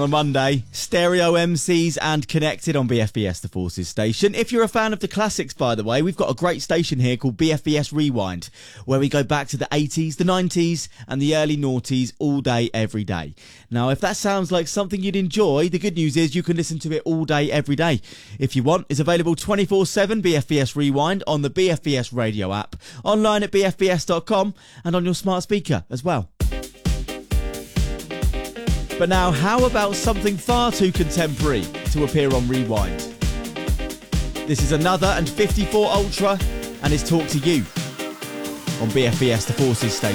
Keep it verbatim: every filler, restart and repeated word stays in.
on a Monday. Stereo M Cs and connected on B F B S The Forces station. If you're a fan of the classics, by the way, we've got a great station here called B F B S Rewind, where we go back to the eighties, the nineties and the early noughties all day, every day. Now, if that sounds like something you'd enjoy, the good news is you can listen to it all day, every day. If you want, it's available twenty-four seven, B F B S Rewind, on the B F B S radio app, online at b f b s dot com and on your smart speaker as well. But now, how about something far too contemporary to appear on Rewind? This is another and fifty-four Ultra, and it's Talk to You on B F B S The Forces station.